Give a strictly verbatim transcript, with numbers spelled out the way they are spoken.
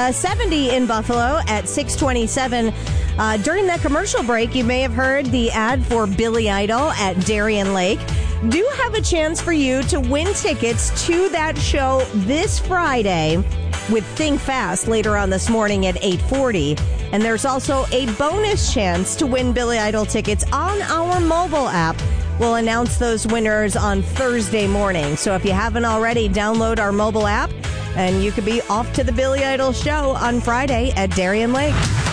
uh, seventy in Buffalo at six twenty-seven. Uh, during that commercial break, you may have heard the ad for Billy Idol at Darien Lake. Do have a chance for you to win tickets to that show this Friday with Think Fast later on this morning at eight forty. And there's also a bonus chance to win Billy Idol tickets on our mobile app. We'll announce those winners on Thursday morning. So if you haven't already, download our mobile app and you could be off to the Billy Idol show on Friday at Darien Lake.